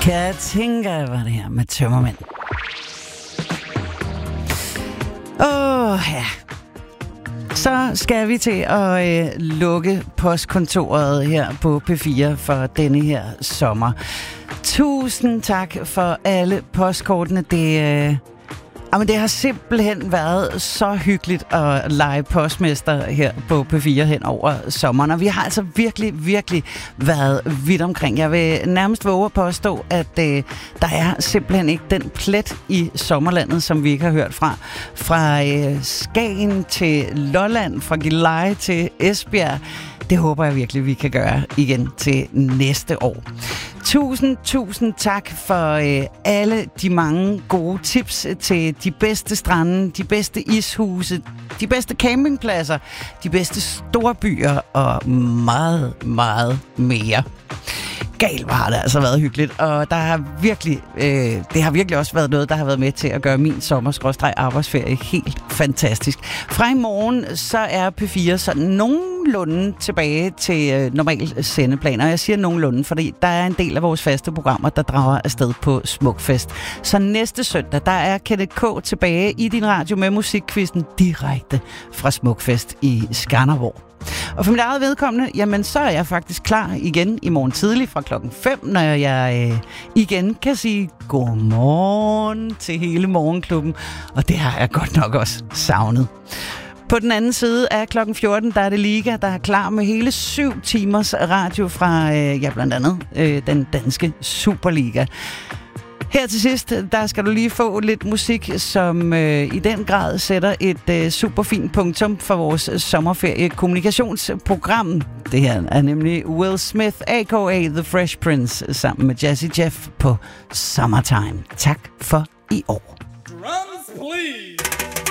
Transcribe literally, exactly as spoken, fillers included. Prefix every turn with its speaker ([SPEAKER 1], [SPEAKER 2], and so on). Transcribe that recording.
[SPEAKER 1] Katinka var det her med Tømmermænd. Åh, oh, ja. Så skal vi til at øh, lukke postkontoret her på P fire for denne her sommer. Tusind tak for alle postkortene. Det, øh, jamen, det har simpelthen været så hyggeligt at lege postmester her på P fire hen over sommeren. Og vi har altså virkelig, virkelig været vidt omkring. Jeg vil nærmest våge at påstå, at øh, der er simpelthen ikke den plet i sommerlandet, som vi ikke har hørt fra. Fra øh, Skagen til Lolland, fra Gilleleje til Esbjerg. Det håber jeg virkelig, vi kan gøre igen til næste år. Tusind, tusind tak for øh, alle de mange gode tips til de bedste strande, de bedste ishuse, de bedste campingpladser, de bedste storbyer og meget, meget mere. Galt har det altså været hyggeligt, og der har virkelig, øh, det har virkelig også været noget, der har været med til at gøre min sommer-arbejdsferie helt fantastisk. Fra i morgen, så er P fire sådan nogenlunde tilbage til øh, normal sendeplaner. Jeg siger nogenlunde, fordi der er en del af vores faste programmer, der drager afsted på Smukfest. Så næste søndag, der er Kenneth K. tilbage i din radio med musikkvisten direkte fra Smukfest i Skanderborg. Og for mit eget vedkommende, jamen så er jeg faktisk klar igen i morgen tidlig fra klokken fem, når jeg øh, igen kan sige godmorgen til hele morgenklubben. Og det har jeg godt nok også savnet. På den anden side af klokken fjorten, der er det Liga, der er klar med hele syv timers radio fra, øh, ja blandt andet, øh, den danske Superliga. Her til sidst, der skal du lige få lidt musik, som øh, i den grad sætter et øh, super fint punktum for vores sommerferie-kommunikationsprogram. Det her er nemlig Will Smith, a k a. The Fresh Prince, sammen med Jazzy Jeff på Summertime. Tak for i år.
[SPEAKER 2] Drums, please.